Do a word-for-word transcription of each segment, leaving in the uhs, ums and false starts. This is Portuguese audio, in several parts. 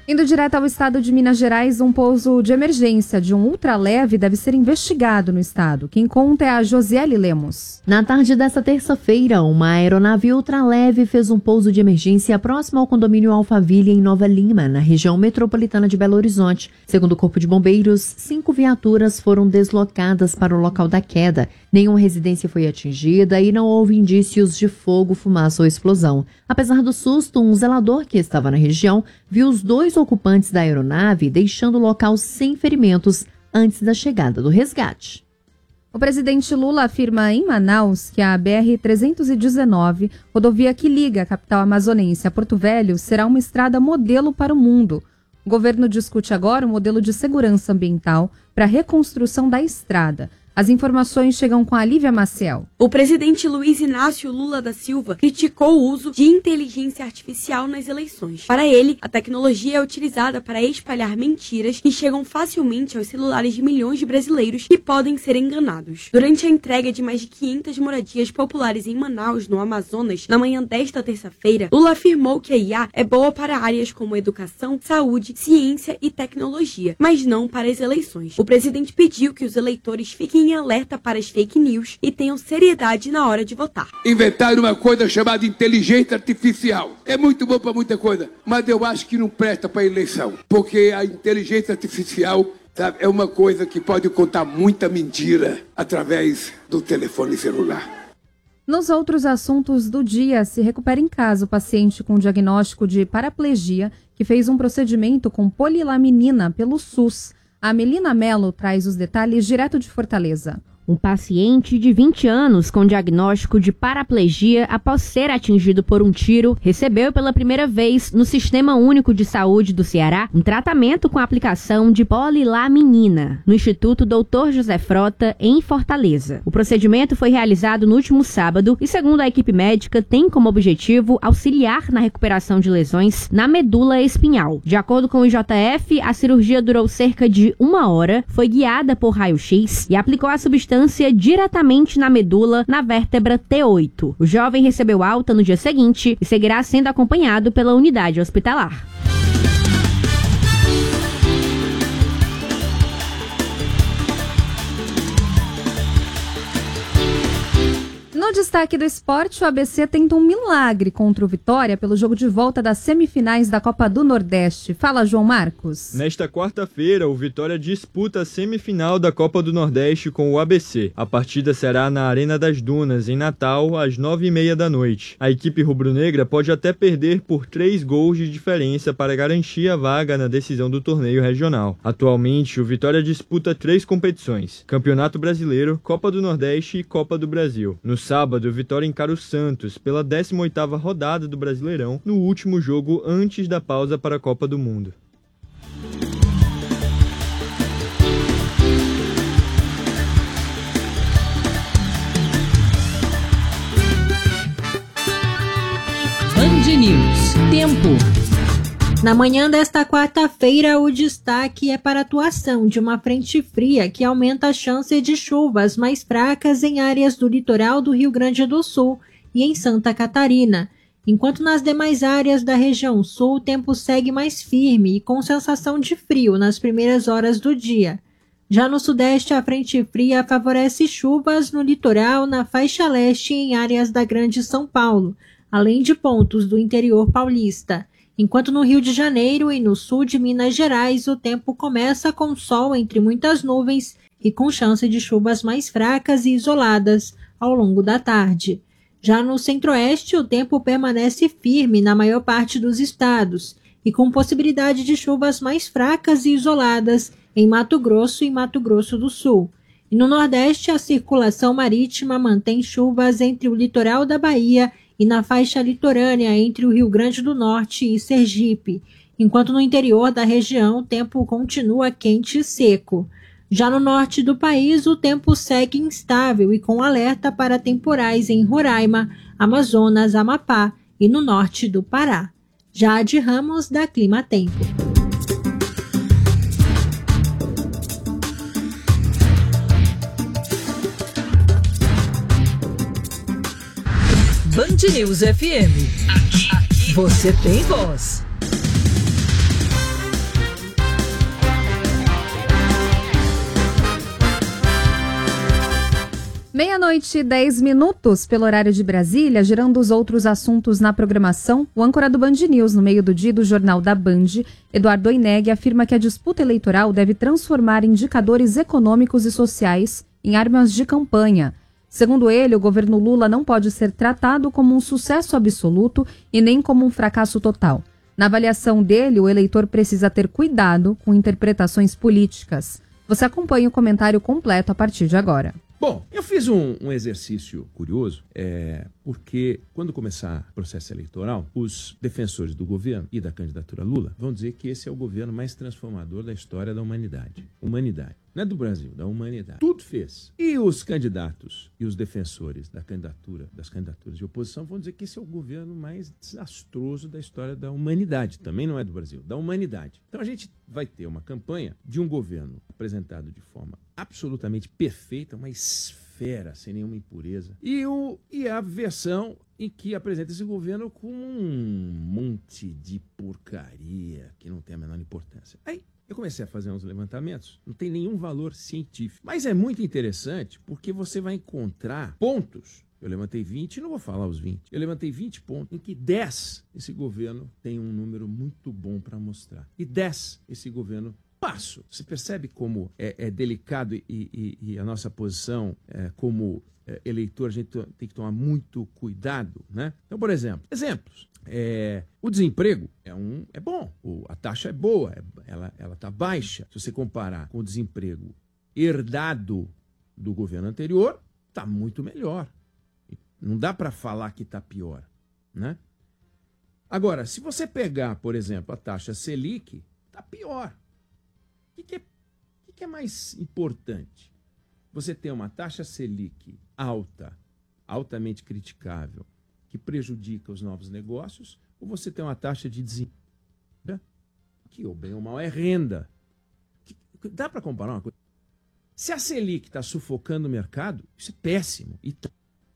Indo direto ao estado de Minas Gerais, um pouso de emergência de um ultraleve deve ser investigado no estado. Quem conta é a Josiele Lemos. Na tarde desta terça-feira, uma aeronave ultraleve fez um pouso de emergência próximo ao condomínio Alphaville, em Nova Lima, na região metropolitana de Belo Horizonte. Segundo o Corpo de Bombeiros, cinco viaturas foram deslocadas para o local da queda. Nenhuma residência foi atingida e não houve indícios de fogo, fumaça ou explosão. Apesar do susto, um zelador que estava na região viu os dois ocupantes da aeronave deixando o local sem ferimentos antes da chegada do resgate. O presidente Lula afirma em Manaus que a B R trezentos e dezenove, rodovia que liga a capital amazonense a Porto Velho, será uma estrada modelo para o mundo. O governo discute agora o modelo de segurança ambiental para a reconstrução da estrada. As informações chegam com a Lívia Maciel. O presidente Luiz Inácio Lula da Silva criticou o uso de inteligência artificial nas eleições. Para ele, a tecnologia é utilizada para espalhar mentiras que chegam facilmente aos celulares de milhões de brasileiros que podem ser enganados. Durante a entrega de mais de quinhentas moradias populares em Manaus, no Amazonas, na manhã desta terça-feira, Lula afirmou que a I A é boa para áreas como educação, saúde, ciência e tecnologia, mas não para as eleições. O presidente pediu que os eleitores fiquem em alerta para as fake news e tenham seriedade na hora de votar. Inventaram uma coisa chamada inteligência artificial. É muito bom para muita coisa, mas eu acho que não presta para eleição, porque a inteligência artificial, sabe, é uma coisa que pode contar muita mentira através do telefone celular. Nos outros assuntos do dia, se recupera em casa o paciente com diagnóstico de paraplegia que fez um procedimento com polilaminina pelo SUS. A Melina Mello traz os detalhes direto de Fortaleza. Um paciente de vinte anos com diagnóstico de paraplegia após ser atingido por um tiro recebeu pela primeira vez no Sistema Único de Saúde do Ceará um tratamento com a aplicação de polilaminina no Instituto doutor José Frota, em Fortaleza. O procedimento foi realizado no último sábado e, segundo a equipe médica, tem como objetivo auxiliar na recuperação de lesões na medula espinhal. De acordo com o I J F, a cirurgia durou cerca de uma hora, foi guiada por raio-x e aplicou a substância diretamente na medula, na vértebra T oito. O jovem recebeu alta no dia seguinte e seguirá sendo acompanhado pela unidade hospitalar. No destaque do esporte, o A B C tenta um milagre contra o Vitória pelo jogo de volta das semifinais da Copa do Nordeste. Fala, João Marcos. Nesta quarta-feira, o Vitória disputa a semifinal da Copa do Nordeste com o A B C. A partida será na Arena das Dunas, em Natal, às nove e meia da noite. A equipe rubro-negra pode até perder por três gols de diferença para garantir a vaga na decisão do torneio regional. Atualmente, o Vitória disputa três competições: Campeonato Brasileiro, Copa do Nordeste e Copa do Brasil. No sábado, o Vitória encara o Santos pela décima oitava rodada do Brasileirão, no último jogo antes da pausa para a Copa do Mundo. Band News. Tempo. Na manhã desta quarta-feira, o destaque é para a atuação de uma frente fria que aumenta a chance de chuvas mais fracas em áreas do litoral do Rio Grande do Sul e em Santa Catarina, enquanto nas demais áreas da região sul o tempo segue mais firme e com sensação de frio nas primeiras horas do dia. Já no sudeste, a frente fria favorece chuvas no litoral, na faixa leste e em áreas da Grande São Paulo, além de pontos do interior paulista. Enquanto no Rio de Janeiro e no sul de Minas Gerais, o tempo começa com sol entre muitas nuvens e com chance de chuvas mais fracas e isoladas ao longo da tarde. Já no centro-oeste, o tempo permanece firme na maior parte dos estados e com possibilidade de chuvas mais fracas e isoladas em Mato Grosso e Mato Grosso do Sul. E no nordeste, a circulação marítima mantém chuvas entre o litoral da Bahia e na faixa litorânea entre o Rio Grande do Norte e Sergipe, enquanto no interior da região o tempo continua quente e seco. Já no norte do país, o tempo segue instável e com alerta para temporais em Roraima, Amazonas, Amapá e no norte do Pará. Jade Ramos, da Clima Tempo. Band News F M. Aqui, aqui. Você tem voz. Meia-noite e dez minutos pelo horário de Brasília, girando os outros assuntos na programação, o âncora do Band News no meio do dia do Jornal da Band, Eduardo Oineg, afirma que a disputa eleitoral deve transformar indicadores econômicos e sociais em armas de campanha. Segundo ele, o governo Lula não pode ser tratado como um sucesso absoluto e nem como um fracasso total. Na avaliação dele, o eleitor precisa ter cuidado com interpretações políticas. Você acompanha o comentário completo a partir de agora. Bom, eu fiz um, um exercício curioso, é, porque quando começar o processo eleitoral, os defensores do governo e da candidatura Lula vão dizer que esse é o governo mais transformador da história da humanidade. Humanidade. Não é do Brasil, da humanidade. Tudo fez. E os candidatos e os defensores da candidatura, das candidaturas de oposição vão dizer que esse é o governo mais desastroso da história da humanidade. Também não é do Brasil, da humanidade. Então a gente vai ter uma campanha de um governo apresentado de forma absolutamente perfeita, uma esfera, sem nenhuma impureza. E, o, e a versão em que apresenta esse governo com um monte de porcaria que não tem a menor importância. Aí eu comecei a fazer uns levantamentos, não tem nenhum valor científico. Mas é muito interessante porque você vai encontrar pontos. Eu levantei vinte, não vou falar os vinte. Eu levantei vinte pontos em que dez esse governo tem um número muito bom para mostrar. E dez esse governo passo. Você percebe como é, é delicado e, e, e a nossa posição é, como é, eleitor, a gente tem que tomar muito cuidado, né? Então, por exemplo, exemplos. É, o desemprego é, um, é bom, o, a taxa é boa, é, ela ela está baixa. Se você comparar com o desemprego herdado do governo anterior, está muito melhor. Não dá para falar que está pior, né? Agora, se você pegar, por exemplo, a taxa Selic, está pior. O que, que, é, que, que é mais importante? Você ter uma taxa Selic alta, altamente criticável, que prejudica os novos negócios, ou você tem uma taxa de desemprego, que ou bem ou mal é renda. Que, dá para comparar uma coisa? Se a Selic está sufocando o mercado, isso é péssimo. E, tá.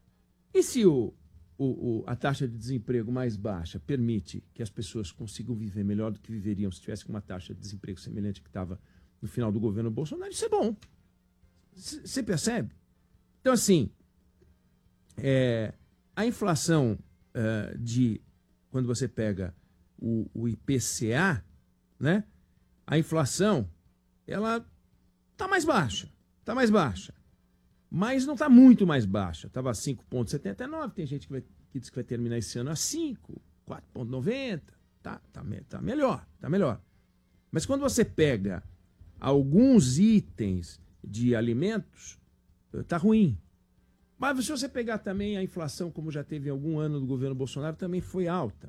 e se o, o, o, a taxa de desemprego mais baixa permite que as pessoas consigam viver melhor do que viveriam se tivesse uma taxa de desemprego semelhante que estava no final do governo Bolsonaro, isso é bom. Você percebe? Então, assim, é, a inflação uh, de, quando você pega o, o I P C A, né? A inflação, ela está mais baixa, está mais baixa, mas não está muito mais baixa. Estava cinco vírgula setenta e nove, tem gente que, vai, que diz que vai terminar esse ano a cinco, quatro vírgula noventa, tá, tá, tá melhor, tá melhor. Mas quando você pega alguns itens de alimentos, está ruim. Mas se você pegar também a inflação, como já teve em algum ano do governo Bolsonaro, também foi alta.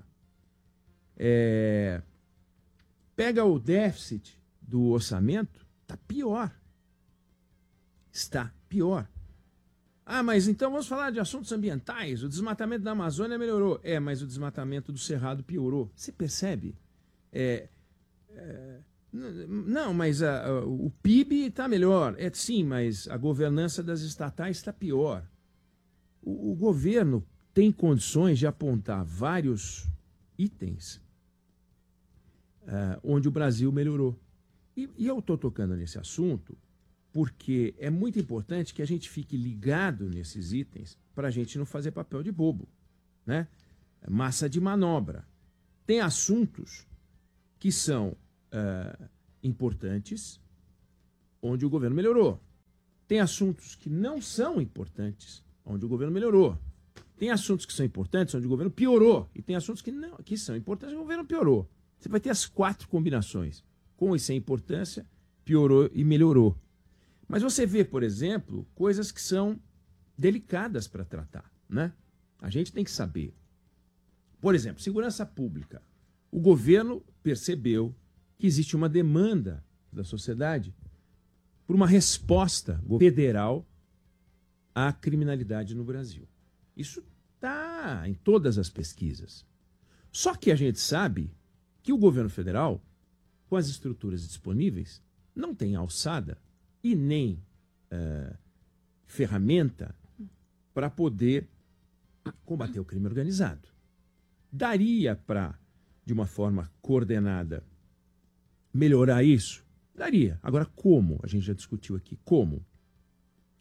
É... Pega o déficit do orçamento, está pior. Está pior. Ah, mas então vamos falar de assuntos ambientais. O desmatamento da Amazônia melhorou. É, mas o desmatamento do Cerrado piorou. Você percebe? É... é... Não, mas a, a, o P I B está melhor. É, sim, mas a governança das estatais está pior. O, o governo tem condições de apontar vários itens uh, onde o Brasil melhorou. E, e eu estou tocando nesse assunto porque é muito importante que a gente fique ligado nesses itens para a gente não fazer papel de bobo, né? Massa de manobra. Tem assuntos que são Uh, importantes, onde o governo melhorou. Tem assuntos que não são importantes, onde o governo melhorou. Tem assuntos que são importantes, onde o governo piorou. E tem assuntos que, não, que são importantes, onde o governo piorou. Você vai ter as quatro combinações. Com e sem importância, piorou e melhorou. Mas você vê, por exemplo, coisas que são delicadas para tratar, né? A gente tem que saber. Por exemplo, segurança pública. O governo percebeu que existe uma demanda da sociedade por uma resposta federal à criminalidade no Brasil. Isso está em todas as pesquisas. Só que a gente sabe que o governo federal, com as estruturas disponíveis, não tem alçada e nem uh, ferramenta para poder combater o crime organizado. Daria para, de uma forma coordenada, melhorar isso? Daria. Agora, como? A gente já discutiu aqui. Como?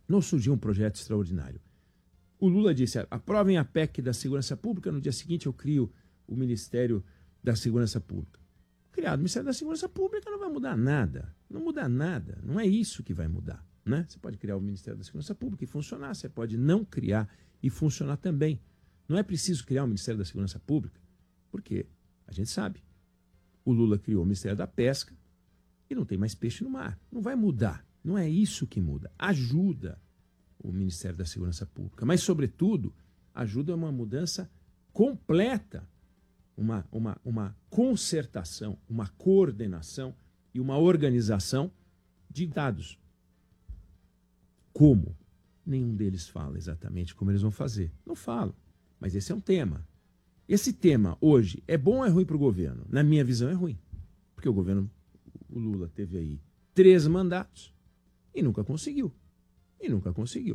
não surgiu um projeto extraordinário. O Lula disse, aprovem a P E C da Segurança Pública, no dia seguinte eu crio o Ministério da Segurança Pública. Criado o Ministério da Segurança Pública não vai mudar nada, não muda nada, não é isso que vai mudar, né? Você pode criar o Ministério da Segurança Pública e funcionar, você pode não criar e funcionar também. Não é preciso criar o Ministério da Segurança Pública, porque a gente sabe, o Lula criou o Ministério da Pesca e não tem mais peixe no mar, não vai mudar, não é isso que muda, ajuda o Ministério da Segurança Pública, mas, sobretudo, ajuda a uma mudança completa, uma, uma, uma concertação, uma coordenação e uma organização de dados. Como? Nenhum deles fala exatamente como eles vão fazer. Não falam, mas esse é um tema. Esse tema, hoje, é bom ou é ruim para o governo? Na minha visão, é ruim, porque o governo, o Lula teve aí três mandatos e nunca conseguiu. E nunca conseguiu.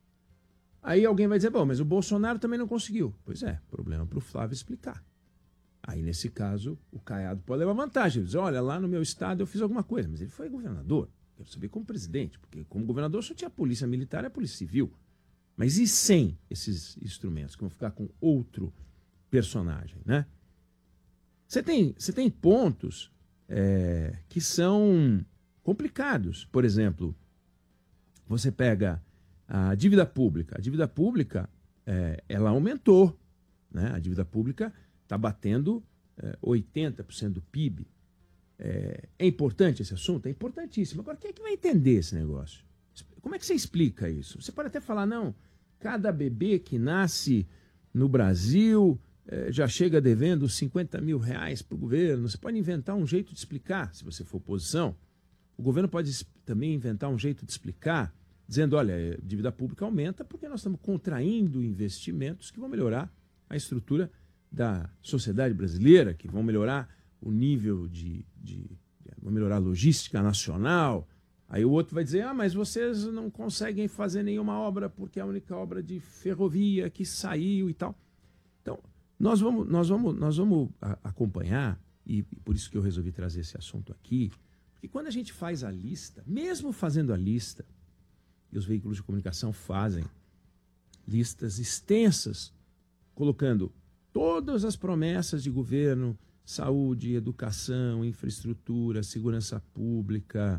Aí alguém vai dizer, bom, mas o Bolsonaro também não conseguiu. Pois é, problema para o Flávio explicar. Aí, nesse caso, o Caiado pode levar vantagem. Ele diz, olha, lá no meu estado eu fiz alguma coisa, mas ele foi governador. Quero saber como presidente, porque como governador só tinha a polícia militar e a polícia civil. Mas e sem esses instrumentos, que vão ficar com outro personagem, né? Você tem, você tem pontos é, que são complicados. Por exemplo, você pega a dívida pública. A dívida pública, é, ela aumentou, né? A dívida pública está batendo é, oitenta por cento do P I B. É, é importante esse assunto? É importantíssimo. Agora, quem é que vai entender esse negócio? Como é que você explica isso? Você pode até falar, não, cada bebê que nasce no Brasil é, já chega devendo cinquenta mil reais para o governo. Você pode inventar um jeito de explicar, se você for oposição. O governo pode também inventar um jeito de explicar, dizendo, olha, a dívida pública aumenta porque nós estamos contraindo investimentos que vão melhorar a estrutura da sociedade brasileira, que vão melhorar o nível de, de, de... vão melhorar a logística nacional. Aí o outro vai dizer, ah, mas vocês não conseguem fazer nenhuma obra porque é a única obra de ferrovia que saiu e tal. Então, nós vamos, nós vamos, nós vamos acompanhar, e por isso que eu resolvi trazer esse assunto aqui, porque quando a gente faz a lista, mesmo fazendo a lista, e os veículos de comunicação fazem listas extensas, colocando todas as promessas de governo, saúde, educação, infraestrutura, segurança pública,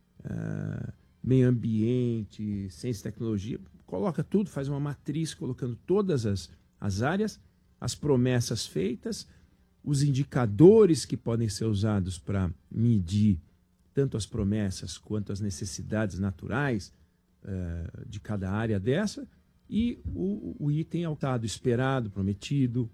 uh, meio ambiente, ciência e tecnologia, coloca tudo, faz uma matriz colocando todas as, as áreas, as promessas feitas, os indicadores que podem ser usados para medir tanto as promessas quanto as necessidades naturais uh, de cada área dessa, e o, o item altado, esperado, prometido,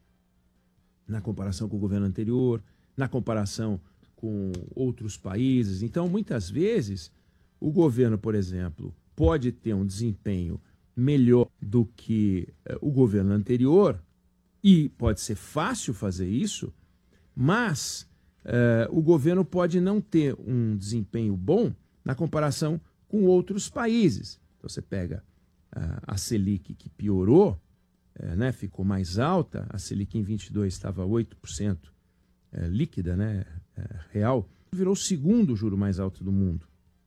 na comparação com o governo anterior, na comparação com outros países. Então, muitas vezes, o governo, por exemplo, pode ter um desempenho melhor do que uh, o governo anterior, e pode ser fácil fazer isso, mas uh, o governo pode não ter um desempenho bom na comparação com outros países. Então, você pega uh, a Selic, que piorou, uh, né, ficou mais alta, a Selic em vinte e dois estava oito por cento uh, líquida, né, uh, real, virou o segundo juro mais alto do mundo.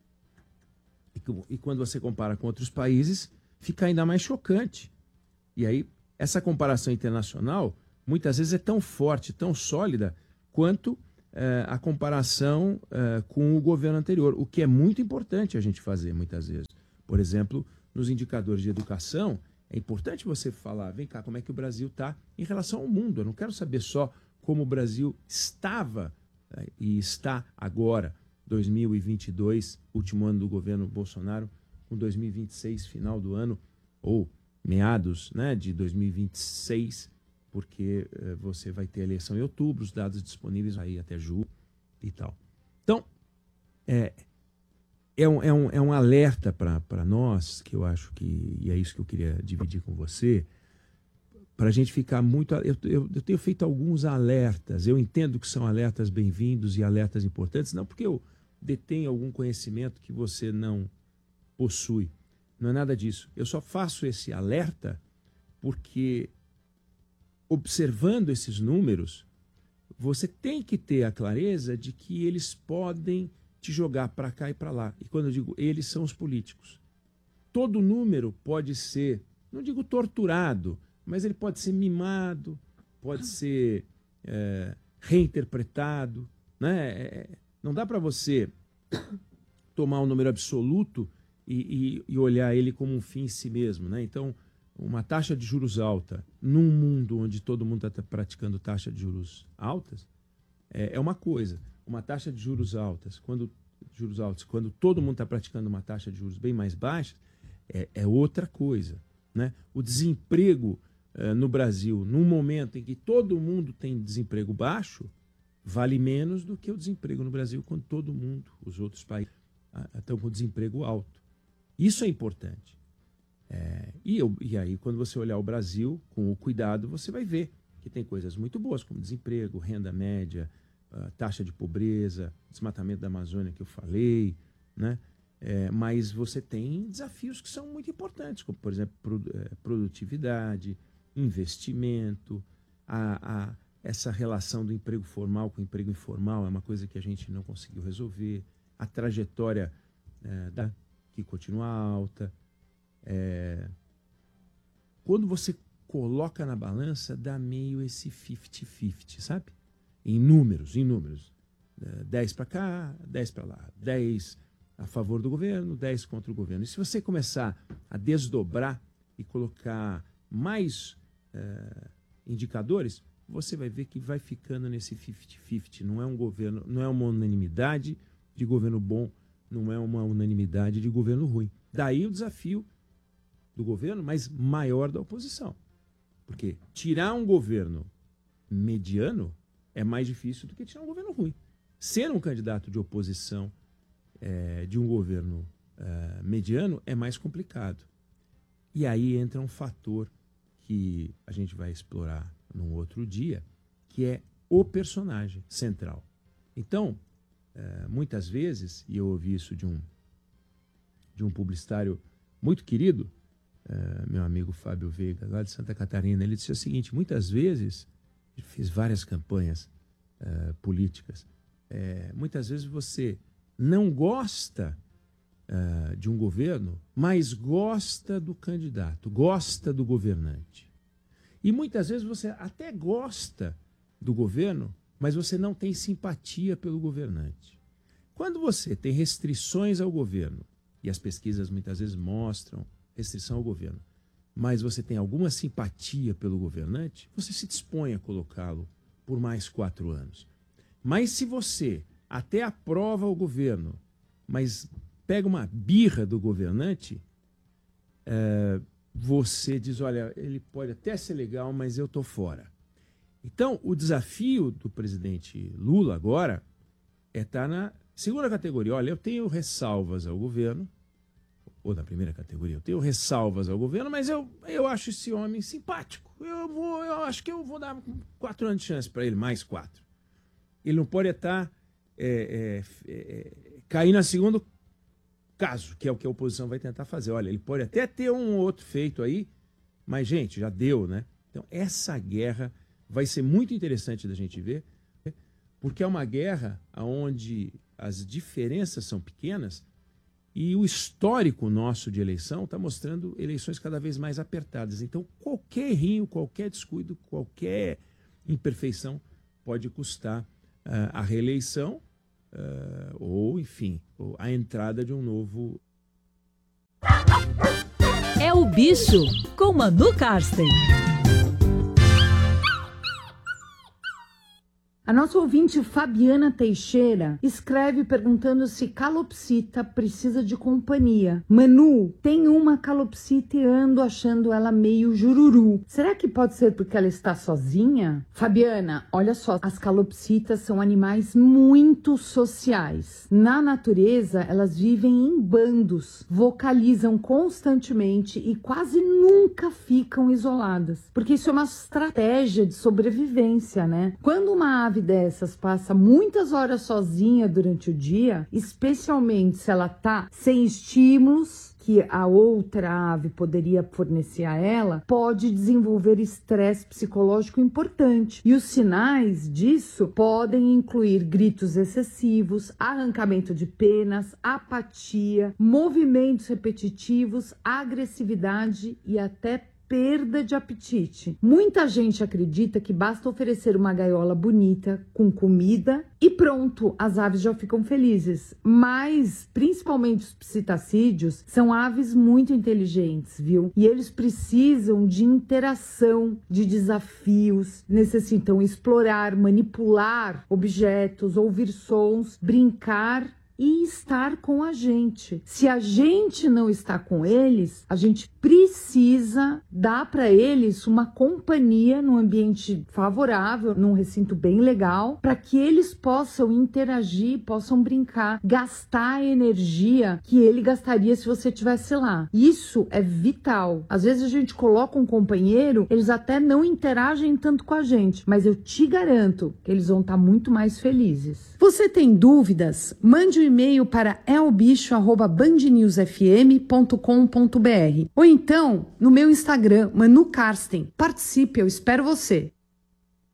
E, e quando você compara com outros países, fica ainda mais chocante. E aí, essa comparação internacional, muitas vezes é tão forte, tão sólida, quanto eh, a comparação eh, com o governo anterior, o que é muito importante a gente fazer, muitas vezes. Por exemplo, nos indicadores de educação, é importante você falar, vem cá, como é que o Brasil está em relação ao mundo. Eu não quero saber só como o Brasil estava eh, e está agora, dois mil e vinte e dois, último ano do governo Bolsonaro, com dois mil e vinte e seis, final do ano, ou meados, né, de dois mil e vinte e seis, porque eh, você vai ter eleição em outubro, os dados disponíveis aí até julho e tal. Então, é, é, um, é, um, é um alerta para nós, que eu acho que, e é isso que eu queria dividir com você, para a gente ficar muito... Eu, eu, eu tenho feito alguns alertas, eu entendo que são alertas bem-vindos e alertas importantes, não porque eu detenho algum conhecimento que você não possui. Não é nada disso. Eu só faço esse alerta porque, observando esses números, você tem que ter a clareza de que eles podem te jogar para cá e para lá. E quando eu digo eles, são os políticos. todo número pode ser, não digo torturado, mas ele pode ser mimado, pode ser é, reinterpretado, né? É, não dá para você tomar um número absoluto e, e, e olhar ele como um fim em si mesmo, né? Então, uma taxa de juros alta num mundo onde todo mundo está praticando taxa de juros altas é, é uma coisa. Uma taxa de juros altas, quando juros altos, quando todo mundo está praticando uma taxa de juros bem mais baixa, é, é outra coisa, né? O desemprego uh, no Brasil, num momento em que todo mundo tem desemprego baixo, vale menos do que o desemprego no Brasil quando todo mundo, os outros países, uh, estão com desemprego alto. Isso é importante. É, e, eu, e aí, quando você olhar o Brasil com o cuidado, você vai ver que tem coisas muito boas, como desemprego, renda média, uh, taxa de pobreza, desmatamento da Amazônia que eu falei, né? É, mas você tem desafios que são muito importantes, como, por exemplo, produtividade, investimento, a, a, essa relação do emprego formal com o emprego informal é uma coisa que a gente não conseguiu resolver, a trajetória é, da, que continua alta. É, quando você coloca na balança, dá meio esse cinquenta cinquenta, sabe? Em números, em números. É, dez para cá, dez para lá, dez a favor do governo, dez contra o governo. E se você começar a desdobrar e colocar mais é, indicadores, você vai ver que vai ficando nesse cinquenta cinquenta. Não é um governo, não é uma unanimidade de governo bom, não é uma unanimidade de governo ruim. Daí o desafio do governo, mas maior da oposição. Porque tirar um governo mediano é mais difícil do que tirar um governo ruim. Ser um candidato de oposição é, de um governo é, mediano é mais complicado. E aí entra um fator que a gente vai explorar num outro dia, que é o personagem central. Então, é, muitas vezes, e eu ouvi isso de um, de um publicitário muito querido, é, meu amigo Fábio Veiga, lá de Santa Catarina, ele disse o seguinte: muitas vezes, fiz várias campanhas é, políticas, é, muitas vezes você não gosta uh, de um governo, mas gosta do candidato, gosta do governante. E muitas vezes você até gosta do governo, mas você não tem simpatia pelo governante. Quando você tem restrições ao governo, e as pesquisas muitas vezes mostram restrição ao governo, mas você tem alguma simpatia pelo governante, você se dispõe a colocá-lo por mais quatro anos. Mas se você até aprova o governo, mas pega uma birra do governante, é, você diz, olha, ele pode até ser legal, mas eu estou fora. Então, o desafio do presidente Lula agora é estar na segunda categoria. Olha, eu tenho ressalvas ao governo, ou na primeira categoria, eu tenho ressalvas ao governo, mas eu, eu acho esse homem simpático. Eu, vou, eu acho que eu vou dar quatro anos de chance para ele, mais quatro. Ele não pode estar É, é, é, cair no segundo caso, que é o que a oposição vai tentar fazer. Olha, ele pode até ter um outro feito aí, mas, gente, já deu, né? Então, essa guerra vai ser muito interessante da gente ver, porque é uma guerra onde as diferenças são pequenas e o histórico nosso de eleição está mostrando eleições cada vez mais apertadas. Então, qualquer errinho, qualquer descuido, qualquer imperfeição pode custar uh, a reeleição, Uh, ou, enfim, a entrada de um novo... É o Bicho, com Manu Karsten. A nossa ouvinte Fabiana Teixeira escreve perguntando se calopsita precisa de companhia. Manu, tem uma calopsita e ando achando ela meio jururu. Será que pode ser porque ela está sozinha? Fabiana, olha só, as calopsitas são animais muito sociais. Na natureza, elas vivem em bandos, vocalizam constantemente e quase nunca ficam isoladas, porque isso é uma estratégia de sobrevivência, né? Quando uma ave ave dessas passa muitas horas sozinha durante o dia, especialmente se ela tá sem estímulos que a outra ave poderia fornecer a ela, pode desenvolver estresse psicológico importante. E os sinais disso podem incluir gritos excessivos, arrancamento de penas, apatia, movimentos repetitivos, agressividade e até perda de apetite. Muita gente acredita que basta oferecer uma gaiola bonita com comida e pronto, as aves já ficam felizes. Mas, principalmente os psitacídeos, são aves muito inteligentes, viu? E eles precisam de interação, de desafios, necessitam explorar, manipular objetos, ouvir sons, brincar e estar com a gente. Se a gente não está com eles, a gente precisa dar para eles uma companhia num ambiente favorável, num recinto bem legal, para que eles possam interagir, possam brincar, gastar a energia que ele gastaria se você estivesse lá. Isso é vital. Às vezes a gente coloca um companheiro, eles até não interagem tanto com a gente, mas eu te garanto que eles vão estar muito mais felizes. Você tem dúvidas? Mande um e-mail para elbicho arroba band news f m ponto com ponto b r ou então no meu Instagram, Manu Karsten. Participe, eu espero você.